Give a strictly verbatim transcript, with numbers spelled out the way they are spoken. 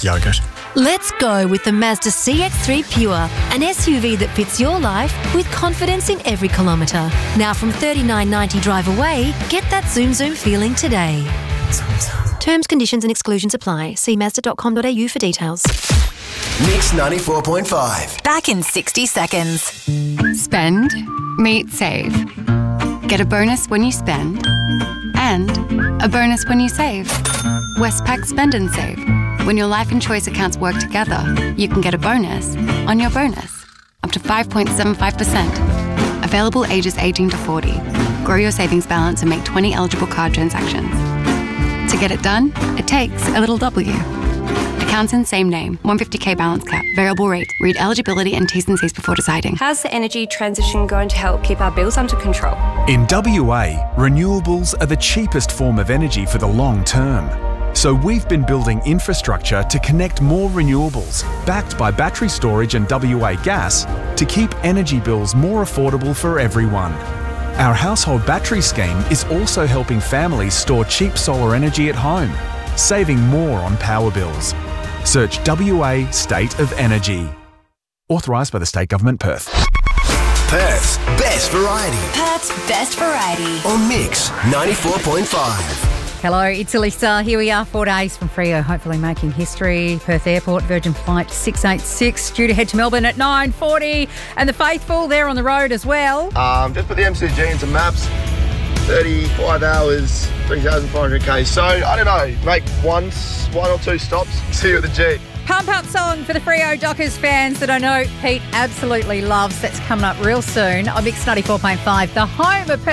yogurt. Let's go with the Mazda C X three Pure, an S U V that fits your life with confidence in every kilometre. Now from thirty-nine ninety drive away, get that zoom zoom feeling today. Terms, conditions and exclusions apply. See mazda dot com dot a u for details. Mix ninety-four point five. Back in sixty seconds. Spend, meet, save. Get a bonus when you spend and a bonus when you save. Westpac Spend and Save. When your life and choice accounts work together, you can get a bonus on your bonus, up to five point seven five percent. Available ages eighteen to forty. Grow your savings balance and make twenty eligible card transactions. To get it done, it takes a little W. Accounts in same name, one hundred fifty k balance cap, variable rate. Read eligibility and T's and C's before deciding. How's the energy transition going to help keep our bills under control? In W A, renewables are the cheapest form of energy for the long term. So we've been building infrastructure to connect more renewables, backed by battery storage and W A Gas, to keep energy bills more affordable for everyone. Our household battery scheme is also helping families store cheap solar energy at home, saving more on power bills. Search W A State of Energy. Authorised by the State Government, Perth. Perth's best variety. Perth's best variety. On Mix ninety-four point five. Hello, it's Alyssa. Here we are, four days from Freo, hopefully making history. Perth Airport, Virgin Flight six eighty-six, due to head to Melbourne at nine forty. And the faithful, they're on the road as well. Um, just put the M C G into maps, thirty-five hours, three thousand five hundred k. So, I don't know, make one, one or two stops, see you at the G. Pump up song for the Freo Dockers fans that I know Pete absolutely loves. That's coming up real soon on Mix ninety-four point five, the home of Perth.